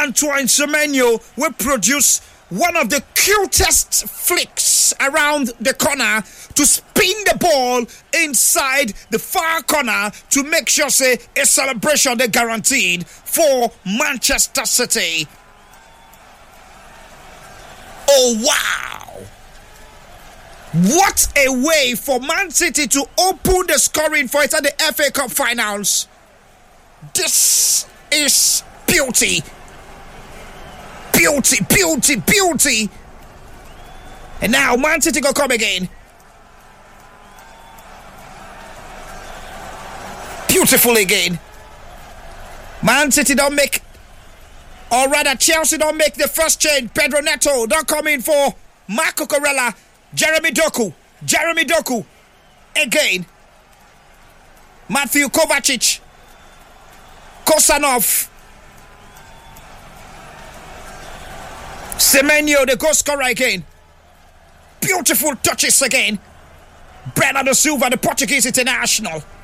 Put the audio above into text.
Antoine Semenyo will produce one of the cutest flicks around the corner to spin the ball inside the far corner to make sure say a celebration they guaranteed for Manchester City. Oh wow! What a way for Man City to open the scoring for it at the FA Cup finals. This is beauty. Beauty, beauty, beauty. And now Man City go come again. Beautiful again. Man City don't make, or rather Chelsea don't make the first change. Pedro Neto don't come in for Marco Corella. Jeremy Doku again. Matthew Kovacic, Kosanov, Semenyo, the goal scorer again. Beautiful touches again. Bernardo Silva, the Portuguese international.